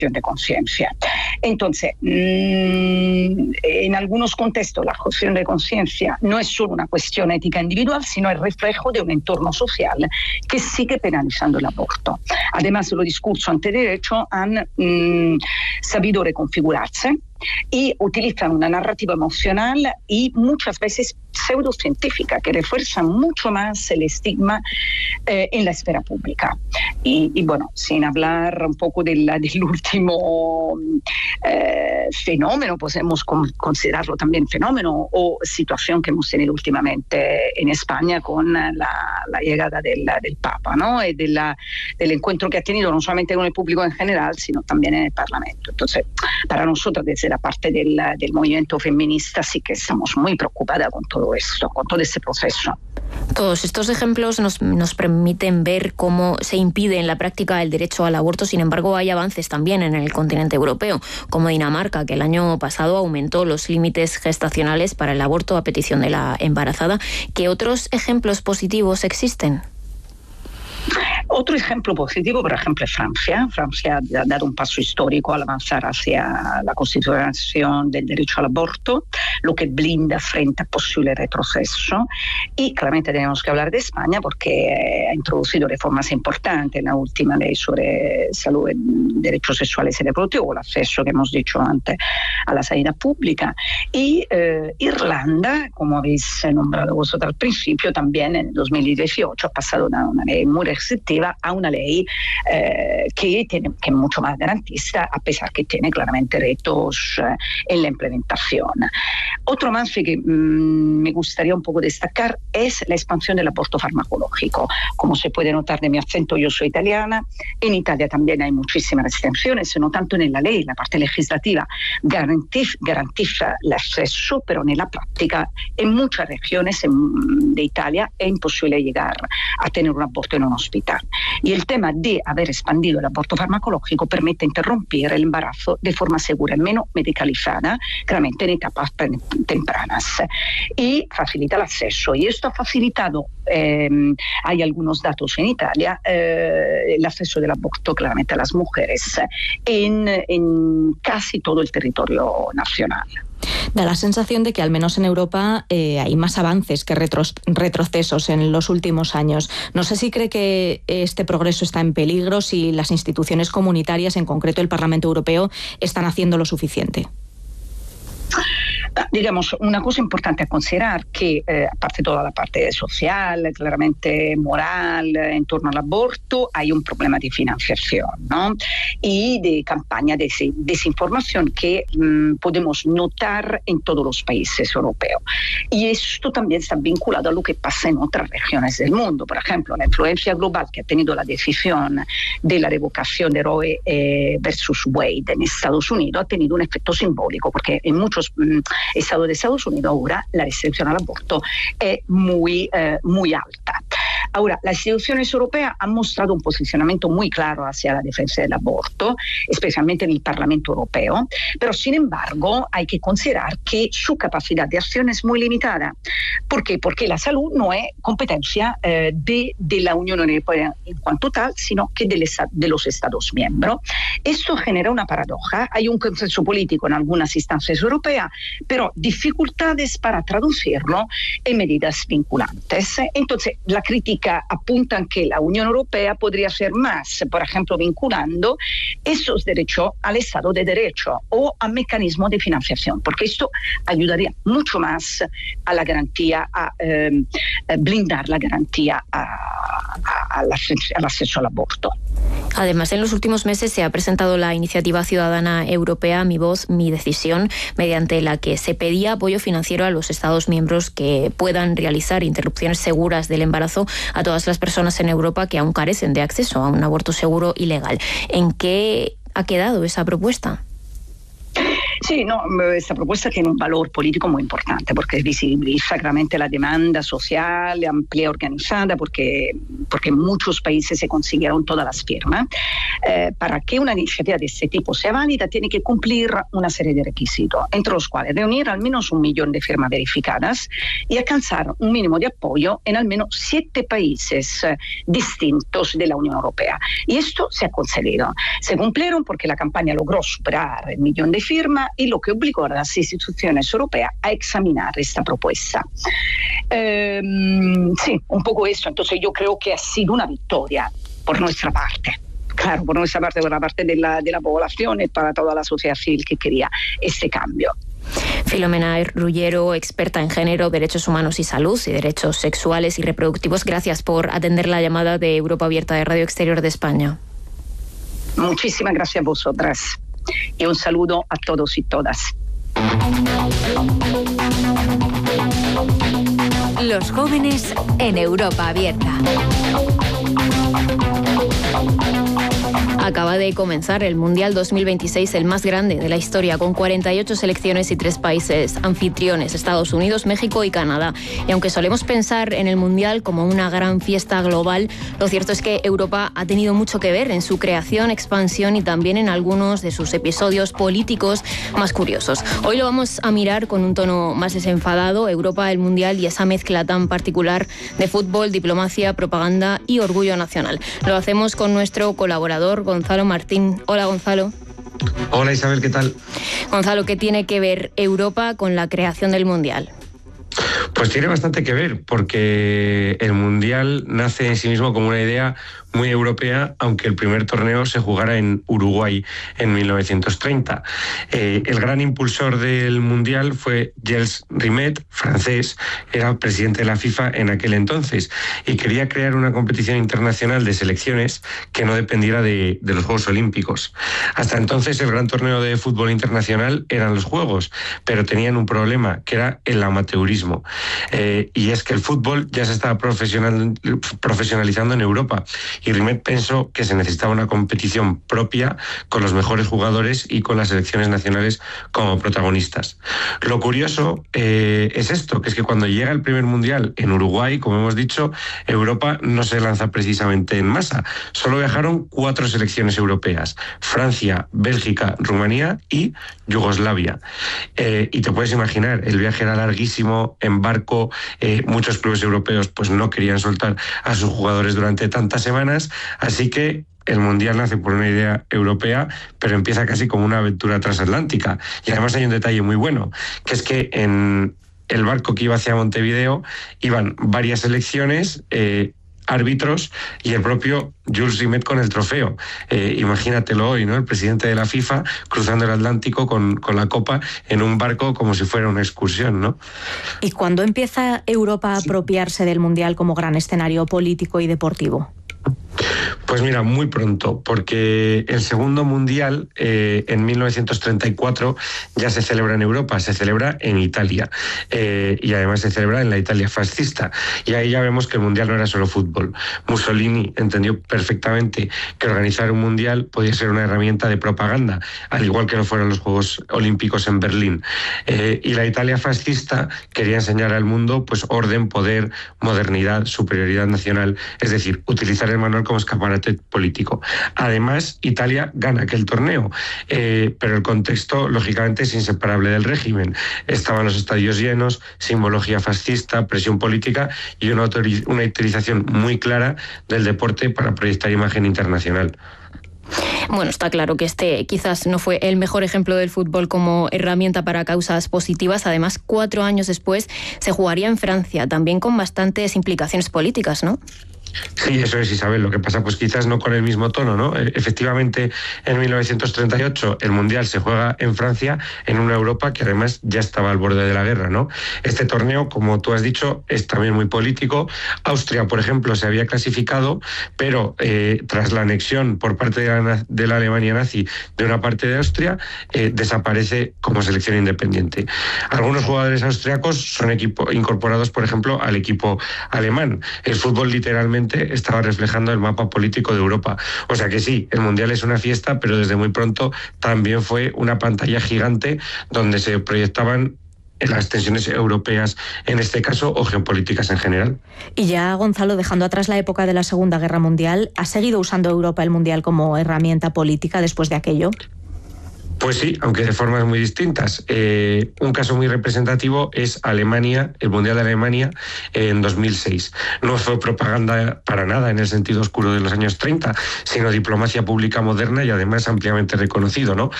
de conciencia. Entonces, en algunos contextos la objeción de conciencia no es solo una cuestión ética individual, sino el reflejo de un entorno social que sigue penalizando el aborto. Además, los discursos antiderecho han sabido reconfigurarse y utilizan una narrativa emocional y muchas veces pseudocientífica que refuerza mucho más el estigma en la esfera pública. Y bueno, sin hablar un poco del último fenómeno, podemos considerarlo también fenómeno o situación que hemos tenido últimamente en España con la llegada del Papa, ¿no? Y del encuentro que ha tenido no solamente con el público en general, sino también en el Parlamento. Entonces, para nosotros, desde la parte del movimiento feminista, sí que estamos muy preocupadas con todo esto, con todo este proceso. Todos estos ejemplos nos permiten ver cómo se impide en la práctica el derecho al aborto. Sin embargo, hay avances también en el continente europeo, como Dinamarca, que el año pasado aumentó los límites gestacionales para el aborto a petición de la embarazada. ¿Qué otros ejemplos positivos existen? Otro ejemplo positivo, por ejemplo, es Francia. Francia ha dado un paso histórico al avanzar hacia la constitución del derecho al aborto, lo que blinda frente a posible retroceso. Y claramente tenemos que hablar de España porque ha introducido reformas importantes en la última ley sobre salud, derechos sexuales y reproductivos, el acceso que hemos dicho antes a la sanidad pública. Y Irlanda, como habéis nombrado vosotros al principio, también en 2018 ha pasado de una ley muy restrictiva a una ley que es mucho más garantista, a pesar que tiene claramente retos en la implementación. Otro avance que me gustaría un poco destacar es la expansión del aborto farmacológico. Como se puede notar de mi acento, yo soy italiana. En Italia también hay muchísimas restricciones, no tanto en la ley, la parte legislativa garantiza el acceso, pero en la práctica en muchas regiones de Italia es imposible llegar a tener un aborto en un hospital. Y el tema de haber expandido el aborto farmacológico permite interrumpir el embarazo de forma segura, menos medicalizada, claramente en etapas tempranas, y facilita el acceso. Y esto ha facilitado, hay algunos datos en Italia, el acceso del aborto claramente a las mujeres en casi todo el territorio nacional. Da la sensación de que al menos en Europa hay más avances que retrocesos en los últimos años. No sé si cree que este progreso está en peligro, si las instituciones comunitarias, en concreto el Parlamento Europeo, están haciendo lo suficiente. Digamos, una cosa importante a considerar que, aparte de toda la parte social, claramente moral, en torno al aborto, hay un problema de financiación, ¿no? Y de campaña de desinformación que podemos notar en todos los países europeos. Y esto también está vinculado a lo que pasa en otras regiones del mundo. Por ejemplo, la influencia global que ha tenido la decisión de la revocación de Roe versus Wade en Estados Unidos ha tenido un efecto simbólico, porque en muchos estados de Estados Unidos ahora la restricción al aborto es muy alta. Ahora, las instituciones europeas han mostrado un posicionamiento muy claro hacia la defensa del aborto, especialmente en el Parlamento Europeo, pero sin embargo hay que considerar que su capacidad de acción es muy limitada. ¿Por qué? Porque la salud no es competencia de la Unión Europea en cuanto tal, sino que de los Estados miembros. Esto genera una paradoja. Hay un consenso político en algunas instancias europeas, pero dificultades para traducirlo en medidas vinculantes. Entonces, la crítica apunta que la Unión Europea podría hacer más, por ejemplo, vinculando esos derechos al Estado de Derecho o a mecanismos de financiación, porque esto ayudaría mucho más a la garantía, a blindar la garantía al acceso al aborto. Además, en los últimos meses se ha presentado la iniciativa ciudadana europea Mi Voz, Mi Decisión, mediante la que se pedía apoyo financiero a los Estados miembros que puedan realizar interrupciones seguras del embarazo a todas las personas en Europa que aún carecen de acceso a un aborto seguro y legal. ¿En qué ha quedado esa propuesta? Sí, no, esta propuesta tiene un valor político muy importante porque visibiliza claramente la demanda social, amplia, organizada, porque en muchos países se consiguieron todas las firmas. Para que una iniciativa de este tipo sea válida, tiene que cumplir una serie de requisitos, entre los cuales reunir al menos 1 millón de firmas verificadas y alcanzar un mínimo de apoyo en al menos 7 países distintos de la Unión Europea. Y esto se ha conseguido. Se cumplieron porque la campaña logró superar el millón de firmas y lo que obligó a las instituciones europeas a examinar esta propuesta. Sí, un poco esto. Entonces yo creo que ha sido una victoria por nuestra parte. Claro, por nuestra parte, por la parte de la población y para toda la sociedad civil que quería este cambio. Filomena Rullero, experta en género, derechos humanos y salud y derechos sexuales y reproductivos, gracias por atender la llamada de Europa Abierta de Radio Exterior de España. Muchísimas gracias a vosotras y un saludo a todos y todas. Los jóvenes en Europa Abierta. Acaba de comenzar el Mundial 2026, el más grande de la historia, con 48 selecciones y 3 países anfitriones, Estados Unidos, México y Canadá. Y aunque solemos pensar en el Mundial como una gran fiesta global, lo cierto es que Europa ha tenido mucho que ver en su creación, expansión y también en algunos de sus episodios políticos más curiosos. Hoy lo vamos a mirar con un tono más desenfadado: Europa, el Mundial y esa mezcla tan particular de fútbol, diplomacia, propaganda y orgullo nacional. Lo hacemos con nuestro colaborador Gonzalo Martín. Hola, Gonzalo. Hola, Isabel, ¿qué tal? Gonzalo, ¿qué tiene que ver Europa con la creación del Mundial? Pues tiene bastante que ver, porque el Mundial nace en sí mismo como una idea muy europea, aunque el primer torneo se jugara en Uruguay en 1930. El gran impulsor del Mundial fue Gilles Rimet, francés, era presidente de la FIFA en aquel entonces y quería crear una competición internacional de selecciones que no dependiera de los Juegos Olímpicos. Hasta entonces el gran torneo de fútbol internacional eran los Juegos, pero tenían un problema, que era el amateurismo. Y es que el fútbol ya se estaba profesionalizando en Europa. Y Rimet pensó que se necesitaba una competición propia con los mejores jugadores y con las selecciones nacionales como protagonistas. Lo curioso es esto, que es que cuando llega el primer Mundial en Uruguay, como hemos dicho, Europa no se lanza precisamente en masa. Solo viajaron 4 selecciones europeas: Francia, Bélgica, Rumanía y Yugoslavia. Y te puedes imaginar, el viaje era larguísimo, en barco, muchos clubes europeos pues no querían soltar a sus jugadores durante tantas semanas. Así que el Mundial nace por una idea europea, pero empieza casi como una aventura transatlántica. Y además hay un detalle muy bueno, que es que en el barco que iba hacia Montevideo iban varias selecciones, árbitros y el propio Jules Rimet con el trofeo. Imagínatelo hoy, ¿no? El presidente de la FIFA cruzando el Atlántico con la copa en un barco como si fuera una excursión, ¿no? ¿Y cuándo empieza Europa a apropiarse del Mundial como gran escenario político y deportivo? Pues mira, muy pronto, porque el segundo Mundial en 1934 ya se celebra en Europa, se celebra en Italia y además se celebra en la Italia fascista. Y ahí ya vemos que el Mundial no era solo fútbol. Mussolini entendió perfectamente que organizar un Mundial podía ser una herramienta de propaganda, al igual que lo fueron los Juegos Olímpicos en Berlín. Y la Italia fascista quería enseñar al mundo pues orden, poder, modernidad, superioridad nacional, es decir, utilizar el manual como escaparate político. Además, Italia gana aquel torneo, pero el contexto, lógicamente, es inseparable del régimen. Estaban los estadios llenos, simbología fascista, presión política y una utilización muy clara del deporte para proyectar imagen internacional. Bueno, está claro que este quizás no fue el mejor ejemplo del fútbol como herramienta para causas positivas. Además, 4 años después se jugaría en Francia, también con bastantes implicaciones políticas, ¿no? Sí, eso es, Isabel. Lo que pasa, pues quizás no con el mismo tono, ¿no? Efectivamente, en 1938 el Mundial se juega en Francia, en una Europa que además ya estaba al borde de la guerra, ¿no? Este torneo, como tú has dicho, es también muy político. Austria, por ejemplo, se había clasificado, pero tras la anexión por parte de la Alemania nazi de una parte de Austria, desaparece como selección independiente. Algunos jugadores austriacos son incorporados, por ejemplo, al equipo alemán. El fútbol literalmente evidentemente estaba reflejando el mapa político de Europa. O sea que sí, el Mundial es una fiesta, pero desde muy pronto también fue una pantalla gigante donde se proyectaban las tensiones europeas en este caso o geopolíticas en general. Y ya, Gonzalo, dejando atrás la época de la Segunda Guerra Mundial, ¿ha seguido usando Europa el Mundial como herramienta política después de aquello? Pues sí, aunque de formas muy distintas. Un caso muy representativo es Alemania, el Mundial de Alemania en 2006. No fue propaganda para nada en el sentido oscuro de los años 30, sino diplomacia pública moderna y además ampliamente reconocido, ¿no?